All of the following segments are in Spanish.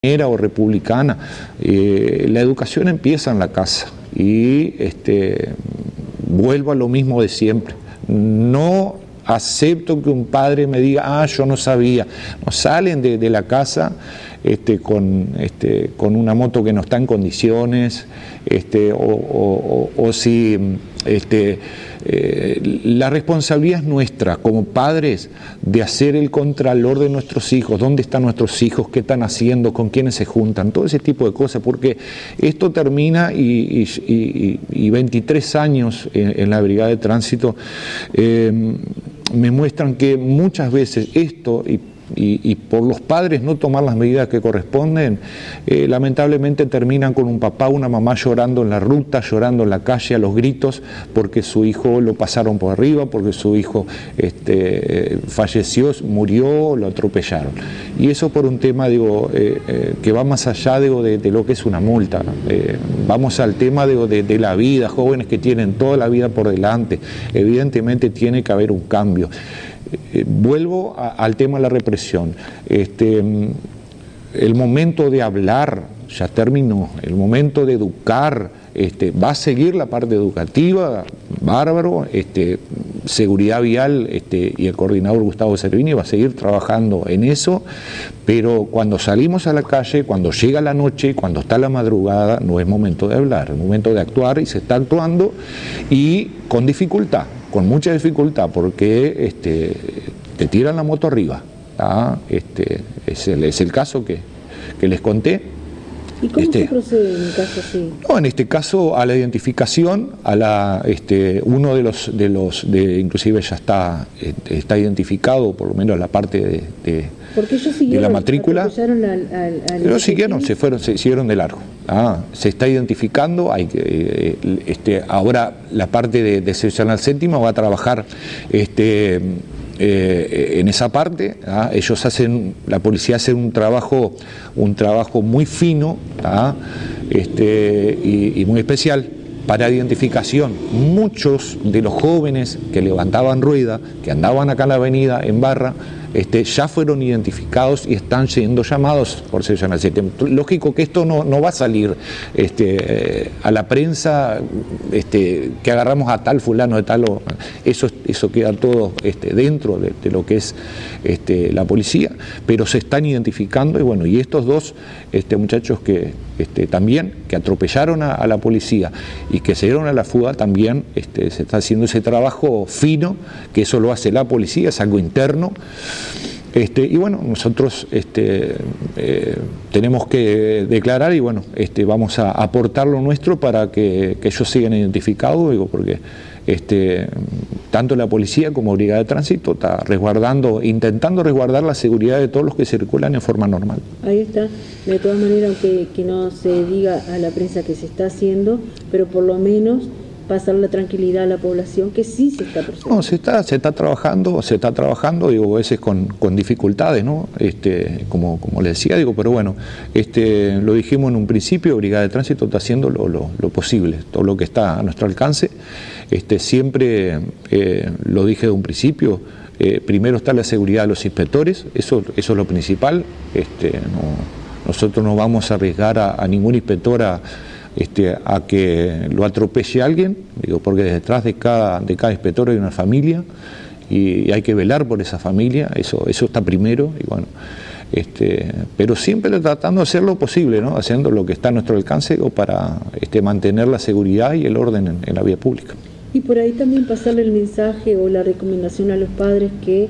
o republicana. La educación empieza en la casa y vuelvo a lo mismo de siempre. No acepto que un padre me diga, yo no sabía. No salen de la casa con una moto que no está en condiciones, o si la responsabilidad es nuestra como padres de hacer el contralor de nuestros hijos, dónde están nuestros hijos, qué están haciendo, con quiénes se juntan, todo ese tipo de cosas, porque esto termina y 23 años en la Brigada de Tránsito me muestran que muchas veces esto y por los padres no tomar las medidas que corresponden, lamentablemente terminan con un papá o una mamá llorando en la ruta, llorando en la calle a los gritos porque su hijo lo pasaron por arriba, porque su hijo falleció, murió, lo atropellaron. Y eso por un tema que va más allá de lo que es una multa. Vamos al tema de la vida, jóvenes que tienen toda la vida por delante. Evidentemente tiene que haber un cambio. Vuelvo al tema de la represión. El momento de hablar ya terminó, el momento de educar, va a seguir la parte educativa, bárbaro, seguridad vial, y el coordinador Gustavo Servini va a seguir trabajando en eso, pero cuando salimos a la calle, cuando llega la noche, cuando está la madrugada, no es momento de hablar, es momento de actuar, y se está actuando, y con dificultad, con mucha dificultad, porque te tiran la moto arriba. Es el caso que les conté. ¿Y cómo se procede en un caso así? No, en este caso a la identificación, uno inclusive ya está identificado, por lo menos la parte de la matrícula. Pero siguieron, se siguieron de largo. Se está identificando, ahora la parte de seccional séptima va a trabajar en esa parte. Ellos la policía hace un trabajo muy fino y muy especial para identificación. Muchos de los jóvenes que levantaban rueda, que andaban acá en la avenida en barra, ya fueron identificados y están siendo llamados por seccional séptima. Lógico que esto no va a salir a la prensa, que agarramos a tal fulano de tal, eso queda todo dentro de lo que es la policía, pero se están identificando y estos dos muchachos que también que atropellaron a la policía y que se dieron a la fuga, también se está haciendo ese trabajo fino, que eso lo hace la policía, es algo interno. Nosotros tenemos que declarar y vamos a aportar lo nuestro para que ellos sigan identificados, porque tanto la policía como Brigada de Tránsito está intentando resguardar la seguridad de todos los que circulan en forma normal. Ahí está. De todas maneras, aunque que no se diga a la prensa que se está haciendo, pero por lo menos pasar la tranquilidad a la población que sí se está procediendo. No, se está trabajando, a veces con dificultades, ¿no? Como les decía, pero lo dijimos en un principio, Brigada de Tránsito está haciendo lo posible, todo lo que está a nuestro alcance. Siempre lo dije de un principio, primero está la seguridad de los inspectores, eso es lo principal. Nosotros no vamos a arriesgar a ningún inspector a que lo atropelle alguien, porque detrás de cada inspector hay una familia y hay que velar por esa familia, eso está primero, pero siempre tratando de hacer lo posible, ¿no? Haciendo lo que está a nuestro alcance para mantener la seguridad y el orden en la vía pública. Y por ahí también pasarle el mensaje o la recomendación a los padres que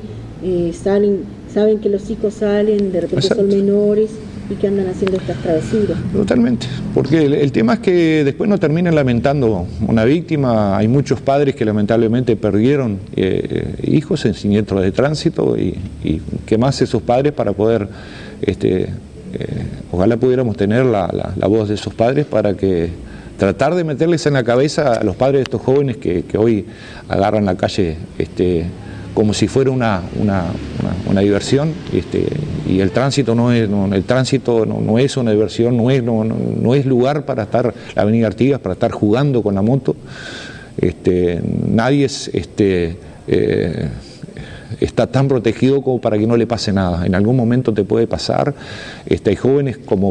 saben que los hijos salen, de repente son menores y que andan haciendo estas travesuras. Totalmente, porque el tema es que después no terminan lamentando una víctima. Hay muchos padres que lamentablemente perdieron hijos en siniestros de tránsito y qué más esos padres para poder, ojalá pudiéramos tener la voz de esos padres para que tratar de meterles en la cabeza a los padres de estos jóvenes que hoy agarran la calle como si fuera una diversión, y el tránsito no es una diversión, no es lugar para estar, la avenida Artigas, para estar jugando con la moto. Nadie es está tan protegido como para que no le pase nada. En algún momento te puede pasar. Hay jóvenes como